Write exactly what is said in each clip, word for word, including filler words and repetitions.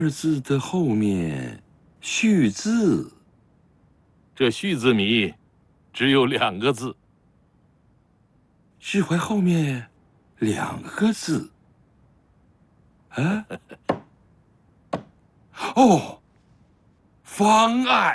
二字的后面，续字。 这续字谜只有两个字。 释怀后面两个字。啊？哦，方案。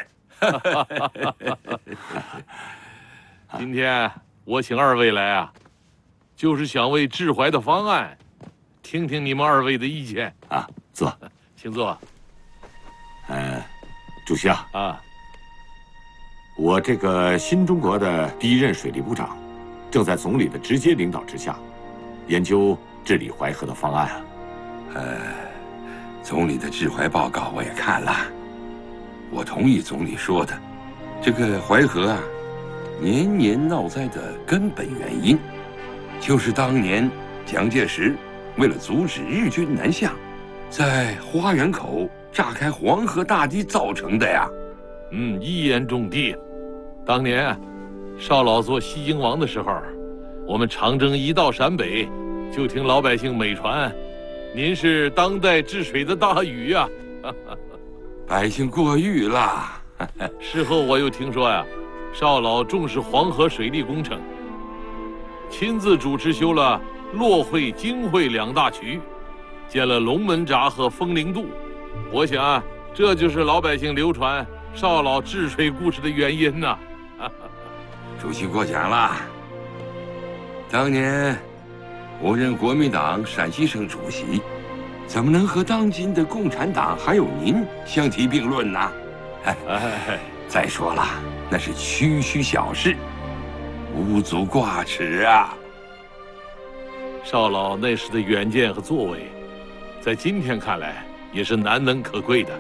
今天我请二位来啊，就是想为治淮的方案，听听你们二位的意见啊。坐， 请坐。 呃，主席啊， 啊， 我这个新中国的第一任水利部长，正在总理的直接领导之下，研究治理淮河的方案啊。 呃，总理的治淮报告我也看了，我同意总理说的，这个淮河啊，年年闹灾的根本原因，就是当年蒋介石为了阻止日军南下，在花园口炸开黄河大堤造成的呀。 嗯，一言中的。当年少老做西京王的时候，我们长征一到陕北，就听老百姓美传，您是当代治水的大禹呀。 百姓过誉了。 事后我又听说呀，少老重视黄河水利工程，亲自主持修了洛会、京会两大渠，建了龙门闸和风陵渡。我想啊，这就是老百姓流传少老治水故事的原因呐。 主席过奖了。当年我任国民党陕西省主席，怎么能和当今的共产党还有您相提并论呢？哎，再说了，那是区区小事，无足挂齿啊。 少老那时的远见和作为，在今天看来也是难能可贵的。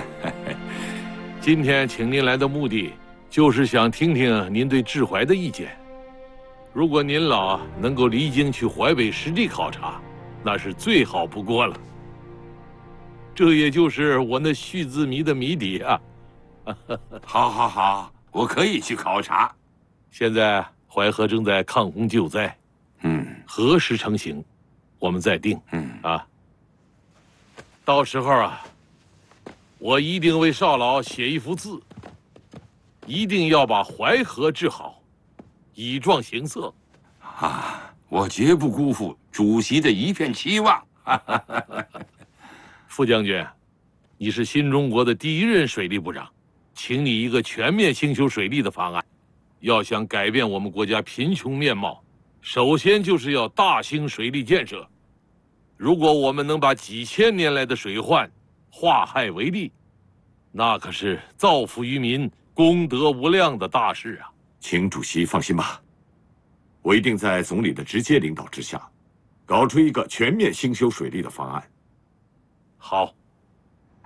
今天请您来的目的，就是想听听您对治淮的意见。如果您老能够离京去淮北实地考察，那是最好不过了。这也就是我那续字谜的谜底啊。 好，好，好，我可以去考察。 现在淮河正在抗洪救灾， 嗯， 何时成型，我们再定。 嗯啊，到时候啊，我一定为少老写一幅字，一定要把淮河治好，以壮形色。 啊，我绝不辜负主席的一片期望。 副将军，你是新中国的第一任水利部长，请你一个全面兴修水利的方案。要想改变我们国家贫穷面貌，首先就是要大兴水利建设。如果我们能把几千年来的水患化害为利，那可是造福于民、功德无量的大事啊！ 请主席放心吧，我一定在总理的直接领导之下，搞出一个全面兴修水利的方案。 好。